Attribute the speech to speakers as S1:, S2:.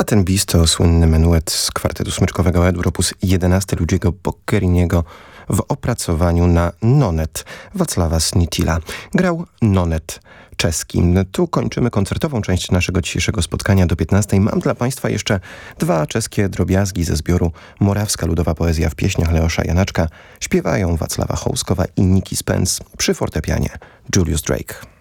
S1: ten bis to słynny menuet z kwartetu smyczkowego Edur op. 11 Luigi'ego Boccheriniego w opracowaniu na nonet Wacława Snittila. Grał nonet czeski. Tu kończymy koncertową część naszego dzisiejszego spotkania do 15. Mam dla Państwa jeszcze dwa czeskie drobiazgi ze zbioru Morawska Ludowa Poezja w pieśniach Leosza Janaczka. Śpiewają Wacława Hołskowa i Nicky Spence, przy fortepianie Julius Drake.